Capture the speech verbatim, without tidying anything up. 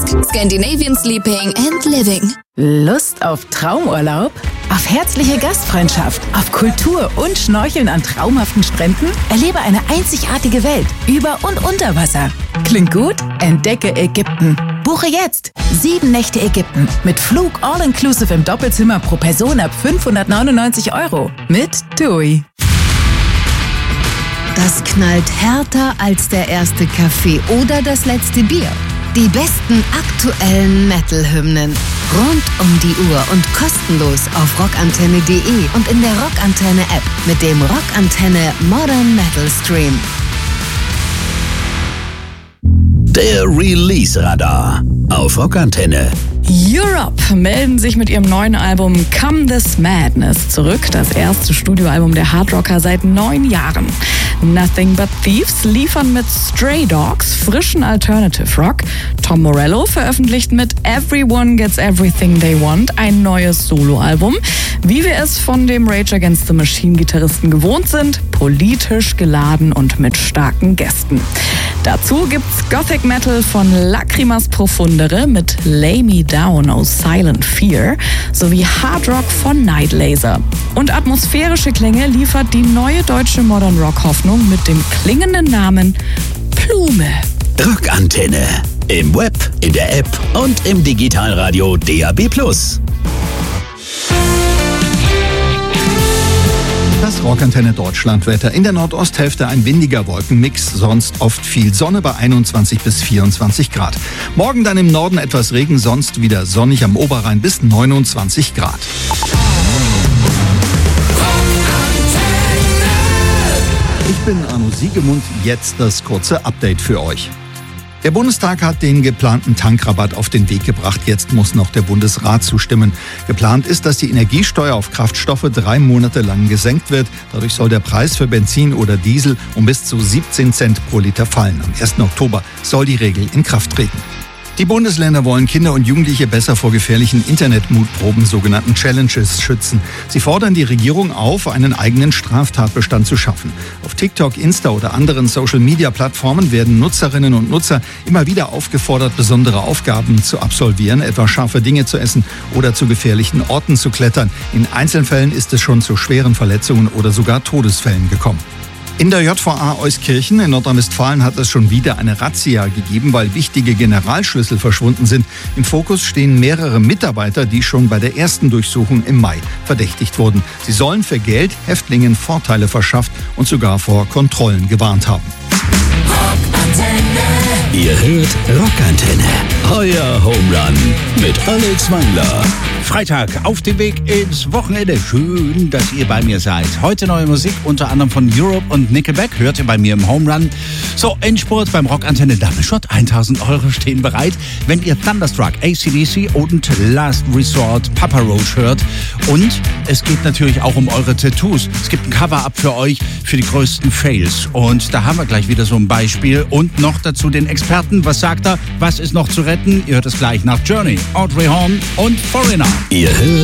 Scandinavian Sleeping and Living. Lust auf Traumurlaub? Auf herzliche Gastfreundschaft, auf Kultur und Schnorcheln an traumhaften Stränden? Erlebe eine einzigartige Welt über und unter Wasser. Klingt gut? Entdecke Ägypten. Buche jetzt sieben Nächte Ägypten mit Flug all-inclusive im Doppelzimmer pro Person ab fünfhundertneunundneunzig Euro mit TUI. Das knallt härter als der erste Kaffee oder das letzte Bier. Die besten aktuellen Metal-Hymnen rund um die Uhr und kostenlos auf rockantenne punkt de und in der Rockantenne-App mit dem Rockantenne Modern Metal Stream. Der Release-Radar auf Rockantenne. Europe melden sich mit ihrem neuen Album Come This Madness zurück. Das erste Studioalbum der Hardrocker seit neun Jahren. Nothing But Thieves liefern mit Stray Dogs frischen Alternative Rock. Tom Morello veröffentlicht mit Everyone Gets Everything They Want ein neues Soloalbum. Wie wir es von dem Rage Against the Machine-Gitarristen gewohnt sind, politisch geladen und mit starken Gästen. Dazu gibt's Gothic Metal von Lacrimas Profundere mit Lay Me Down, Oh Silent Fear sowie Hard Rock von Night Laser. Und atmosphärische Klänge liefert die neue deutsche Modern Rock Hoffnung mit dem klingenden Namen Blume. Rockantenne. Im Web, in der App und im Digitalradio D A B plus. Das Rockantenne Deutschlandwetter. In der Nordosthälfte ein windiger Wolkenmix, sonst oft viel Sonne bei einundzwanzig bis vierundzwanzig Grad. Morgen dann im Norden etwas Regen, sonst wieder sonnig am Oberrhein bis neunundzwanzig Grad. Ich bin Arno Siegemund, jetzt das kurze Update für euch. Der Bundestag hat den geplanten Tankrabatt auf den Weg gebracht. Jetzt muss noch der Bundesrat zustimmen. Geplant ist, dass die Energiesteuer auf Kraftstoffe drei Monate lang gesenkt wird. Dadurch soll der Preis für Benzin oder Diesel um bis zu siebzehn Cent pro Liter fallen. Am ersten Oktober soll die Regel in Kraft treten. Die Bundesländer wollen Kinder und Jugendliche besser vor gefährlichen Internet-Mutproben, sogenannten Challenges, schützen. Sie fordern die Regierung auf, einen eigenen Straftatbestand zu schaffen. Auf TikTok, Insta oder anderen Social-Media-Plattformen werden Nutzerinnen und Nutzer immer wieder aufgefordert, besondere Aufgaben zu absolvieren, etwa scharfe Dinge zu essen oder zu gefährlichen Orten zu klettern. In Einzelfällen ist es schon zu schweren Verletzungen oder sogar Todesfällen gekommen. In der J V A Euskirchen in Nordrhein-Westfalen hat es schon wieder eine Razzia gegeben, weil wichtige Generalschlüssel verschwunden sind. Im Fokus stehen mehrere Mitarbeiter, die schon bei der ersten Durchsuchung im Mai verdächtigt wurden. Sie sollen für Geld Häftlingen Vorteile verschafft und sogar vor Kontrollen gewarnt haben. Ihr hört Rockantenne, euer Home Run mit Alex Wangler. Freitag auf dem Weg ins Wochenende. Schön, dass ihr bei mir seid. Heute neue Musik, unter anderem von Europe und Nickelback, hört ihr bei mir im Home Run. So, Endspurt beim Rockantenne Double Shot. tausend Euro stehen bereit, wenn ihr Thunderstruck, A C D C und Last Resort Papa Roach hört. Und es geht natürlich auch um eure Tattoos. Es gibt ein Cover-Up für euch für die größten Fails. Und da haben wir gleich wieder so ein Beispiel. Und noch dazu den Experten. Was sagt er? Was ist noch zu retten? Ihr hört es gleich nach Journey, Audrey Horne und Foreigner. Ihr hört